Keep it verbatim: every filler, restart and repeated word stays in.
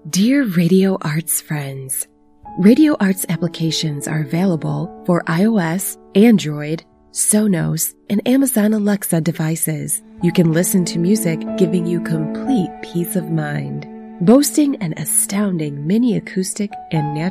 Dear Radio Arts friends, Radio Arts applications are available for iOS, Android, Sonos, and Amazon Alexa devices. You can listen to music giving you complete peace of mind. Boasting an astounding mini acoustic and natural